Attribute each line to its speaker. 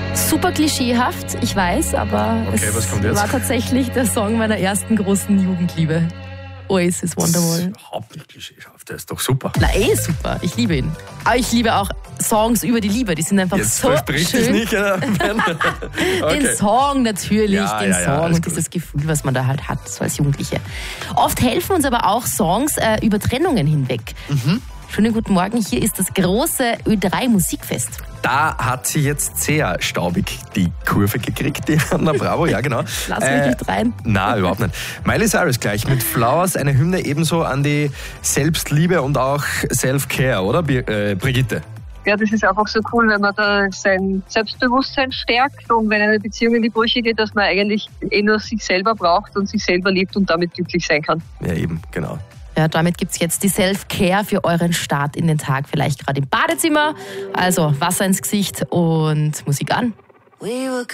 Speaker 1: Super klischeehaft, ich weiß, aber
Speaker 2: Okay, was kommt jetzt?
Speaker 1: war tatsächlich der Song meiner ersten großen Jugendliebe. Oasis Wonderwall.
Speaker 2: Das ist überhaupt nicht klischeehaft, der ist doch super.
Speaker 1: Na super, ich liebe ihn. Aber ich liebe auch Songs über die Liebe, die sind einfach
Speaker 2: Jetzt
Speaker 1: so
Speaker 2: verspricht es
Speaker 1: schön.
Speaker 2: nicht. Okay.
Speaker 1: Den Song natürlich,
Speaker 2: Ja,
Speaker 1: den
Speaker 2: ja,
Speaker 1: Song
Speaker 2: alles
Speaker 1: und
Speaker 2: gut.
Speaker 1: dieses Gefühl, was man da halt hat, so als Jugendliche. Oft helfen uns aber auch Songs über Trennungen hinweg. Schönen guten Morgen, hier ist das große Ö3 Musikfest.
Speaker 2: Da hat sie jetzt sehr staubig die Kurve gekriegt, die Anna Bravo, ja genau.
Speaker 1: Lass mich nicht rein.
Speaker 2: Nein, überhaupt nicht. Miley Cyrus gleich mit Flowers, eine Hymne ebenso an die Selbstliebe und auch Self-Care, oder Brigitte?
Speaker 3: Ja, das ist einfach so cool, wenn man da sein Selbstbewusstsein stärkt und wenn eine Beziehung in die Brüche geht, dass man eigentlich nur sich selber braucht und sich selber liebt und damit glücklich sein kann.
Speaker 2: Ja eben, genau.
Speaker 1: Ja, damit gibt es jetzt die Self-Care für euren Start in den Tag, vielleicht gerade im Badezimmer. Also Wasser ins Gesicht und Musik an.